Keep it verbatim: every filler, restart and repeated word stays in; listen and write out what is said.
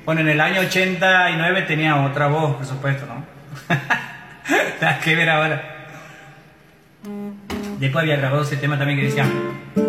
Bueno, en el año ochenta y nueve tenía otra voz, por supuesto, ¿no? Nada que ver ahora. Después había grabado ese tema también que decía...